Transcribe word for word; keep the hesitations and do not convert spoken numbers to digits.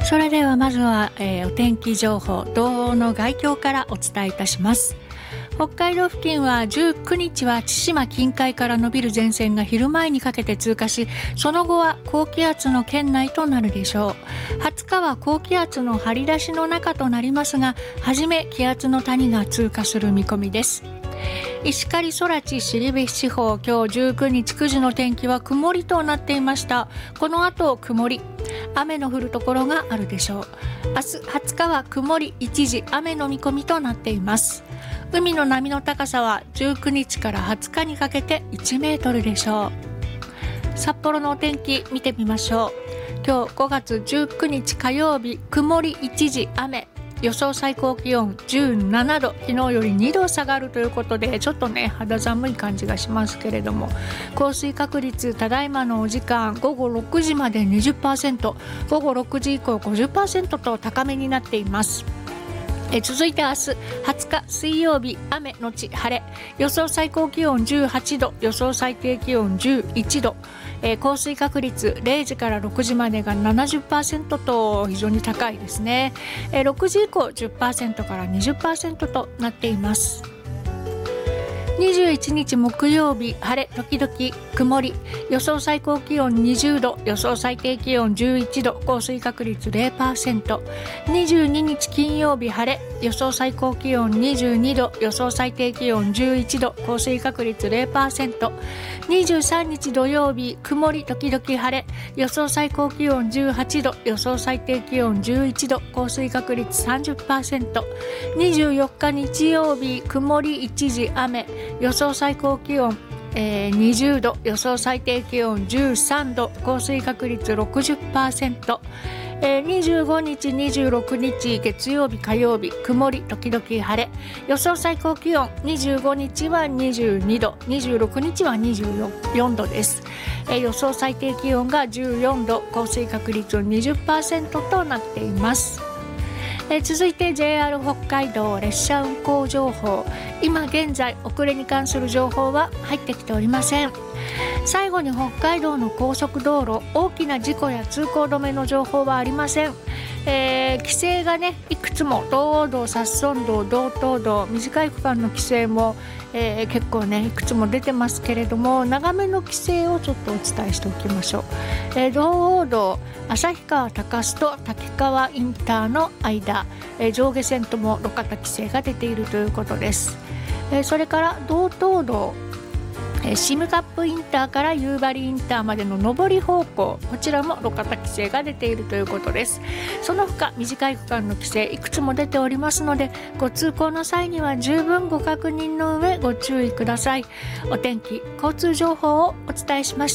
それではまずは、えー、お天気情報、道央の概況からお伝えいたします。北海道付近はじゅうくにちは千島近海から伸びる前線が昼前にかけて通過し、その後は高気圧の圏内となるでしょう。はつかは高気圧の張り出しの中となりますが、はじめ気圧の谷が通過する見込みです。石狩、空知、後地方、今日じゅうくにちくじの天気は曇りとなっていました。この後曇り、雨の降るところがあるでしょう。明日はつかは曇り一時雨の見込みとなっています。海の波の高さはじゅうくにちからはつかにかけていちメートルでしょう。札幌のお天気見てみましょう。今日ごがつじゅうくにち火曜日、曇り一時雨、予想最高気温じゅうななど、昨日よりにど下がるということで、ちょっとね肌寒い感じがしますけれども、降水確率ただいまのお時間ごごろくじまで にじゅっパーセント、 ごごろくじ以降 ごじゅっパーセント と高めになっています。え続いて明日はつか水曜日、雨のち晴れ、予想最高気温じゅうはちど、予想最低気温じゅういちど、えー、降水確率れいじからろくじまでが ななじゅっパーセント と非常に高いですね。えー、ろくじ以降 じゅっパーセント から にじゅっパーセント となっています。にじゅういちにち木曜日、晴れ時々曇り、予想最高気温にじゅうど、予想最低気温じゅういちど、降水確率 れいパーセント。 にじゅうににち金曜日、晴れ、予想最高気温にじゅうにど、予想最低気温じゅういちど、降水確率 れいパーセント。 にじゅうさんにち土曜日、曇り時々晴れ、予想最高気温じゅうはちど、予想最低気温じゅういちど、降水確率 さんじゅっパーセント。 にじゅうよっか日曜日、曇り一時雨、予想最高気温、えー、にじゅうど、予想最低気温じゅうさんど、降水確率 ろくじゅっパーセント。えー、にじゅうごにちにじゅうろくにち月曜日火曜日、曇り時々晴れ、予想最高気温にじゅうごにちはにじゅうにど、にじゅうろくにちはにじゅうよんどです。えー、予想最低気温がじゅうよんど、降水確率 にじゅっパーセント となっています。えー、続いて ジェイアール 北海道列車運行情報。今現在遅れに関する情報は入ってきておりません。最後に北海道の高速道路、大きな事故や通行止めの情報はありません。えー、規制がねいくつも、道央道、札尊道、道東道、短い区間の規制も、えー、結構ねいくつも出てますけれども、長めの規制をちょっとお伝えしておきましょう。えー、道央道旭川高須と滝川インターの間、えー、上下線とも路肩規制が出ているということです。えー、それから道東道、シムカップインターから夕張インターまでの上り方向、こちらも路肩規制が出ているということです。その他短い区間の規制いくつも出ておりますので、ご通行の際には十分ご確認の上ご注意ください。お天気交通情報をお伝えしました。